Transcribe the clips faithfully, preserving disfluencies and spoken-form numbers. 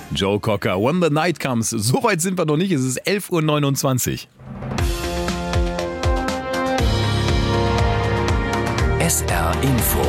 Joe Cocker, When the Night Comes. So weit sind wir noch nicht, es ist elf Uhr neunundzwanzig. S R Info.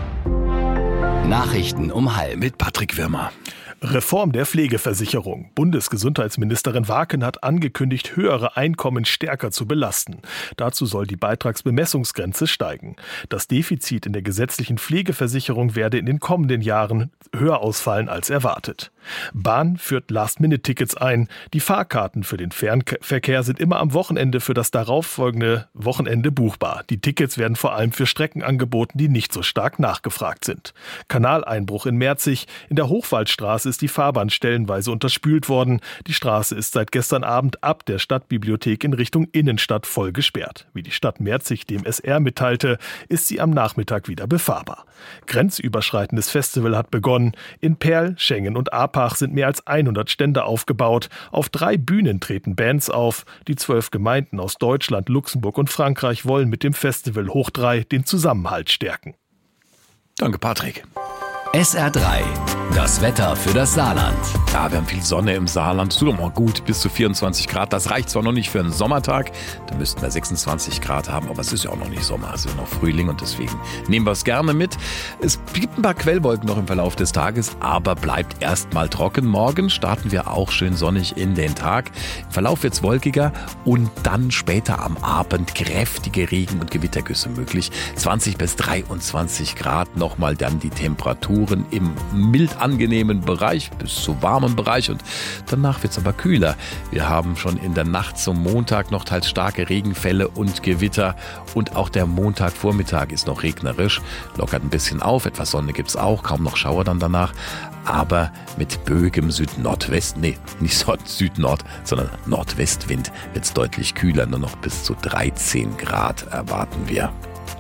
Nachrichten um halb. Mit Patrick Wirmer. Reform der Pflegeversicherung. Bundesgesundheitsministerin Waken hat angekündigt, höhere Einkommen stärker zu belasten. Dazu soll die Beitragsbemessungsgrenze steigen. Das Defizit in der gesetzlichen Pflegeversicherung werde in den kommenden Jahren höher ausfallen als erwartet. Bahn führt Last-Minute-Tickets ein. Die Fahrkarten für den Fernverkehr sind immer am Wochenende für das darauffolgende Wochenende buchbar. Die Tickets werden vor allem für Strecken angeboten, die nicht so stark nachgefragt sind. Kanaleinbruch in Merzig. In der Hochwaldstraße ist die Fahrbahn stellenweise unterspült worden. Die Straße ist seit gestern Abend ab der Stadtbibliothek in Richtung Innenstadt voll gesperrt. Wie die Stadt Merzig dem S R mitteilte, ist sie am Nachmittag wieder befahrbar. Grenzüberschreitendes Festival hat begonnen. In Perl, Schengen und Apach sind mehr als hundert Stände aufgebaut. Auf drei Bühnen treten Bands auf. Die zwölf Gemeinden aus Deutschland, Luxemburg und Frankreich wollen mit dem Festival Hoch drei den Zusammenhalt stärken. Danke, Patrick. S R drei. Das Wetter für das Saarland. Ja, wir haben viel Sonne im Saarland. Es tut doch mal gut, bis zu vierundzwanzig Grad. Das reicht zwar noch nicht für einen Sommertag, da müssten wir sechsundzwanzig Grad haben, aber es ist ja auch noch nicht Sommer, es ist noch Frühling und deswegen nehmen wir es gerne mit. Es gibt ein paar Quellwolken noch im Verlauf des Tages, aber bleibt erstmal trocken. Morgen starten wir auch schön sonnig in den Tag. Im Verlauf wird es wolkiger und dann später am Abend kräftige Regen- und Gewittergüsse möglich. zwanzig bis dreiundzwanzig Grad, nochmal dann die Temperaturen im mild angenehmen Bereich bis zu warmen Bereich und danach wird es aber kühler. Wir haben schon in der Nacht zum Montag noch teils starke Regenfälle und Gewitter und auch der Montagvormittag ist noch regnerisch, lockert ein bisschen auf, etwas Sonne gibt es auch, kaum noch Schauer dann danach, aber mit böigem Süd-Nordwest, nee, nicht Süd-Nord, sondern Nordwestwind wird es deutlich kühler, nur noch bis zu dreizehn Grad erwarten wir.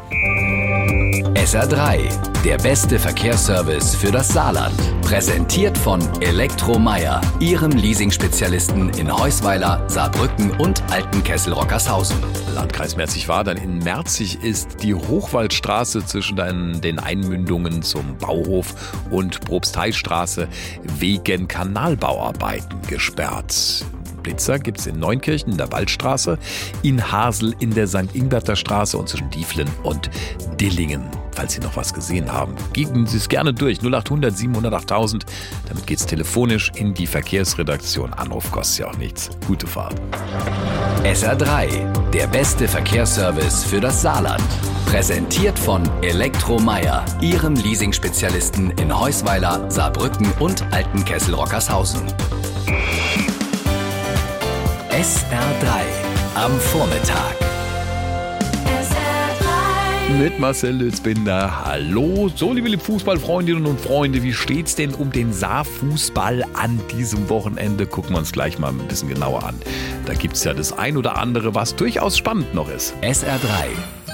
S R drei, der beste Verkehrsservice für das Saarland. Präsentiert von Elektromeier, Ihrem Leasing-Spezialisten in Heusweiler, Saarbrücken und Altenkessel-Rockershausen. Landkreis Merzig-Wadern. In Merzig ist die Hochwaldstraße zwischen den Einmündungen zum Bauhof und Propsteistraße wegen Kanalbauarbeiten gesperrt. Blitzer gibt es in Neunkirchen in der Waldstraße, in Hasel in der Sankt Ingberter Straße und zwischen Dieflen und Dillingen. Falls Sie noch was gesehen haben, geben Sie es gerne durch. null achthundert siebenhundert achttausend. Damit geht es telefonisch in die Verkehrsredaktion. Anruf kostet ja auch nichts. Gute Fahrt. S R drei, der beste Verkehrsservice für das Saarland. Präsentiert von Elektromeier, Ihrem Leasing-Spezialisten in Heusweiler, Saarbrücken und Altenkessel-Rockershausen. S R drei am Vormittag. Mit Marcel Lützbinder. Hallo. So, liebe Fußballfreundinnen und Freunde, wie steht's denn um den Saarfußball an diesem Wochenende? Gucken wir uns gleich mal ein bisschen genauer an. Da gibt's ja das ein oder andere, was durchaus spannend noch ist. S R drei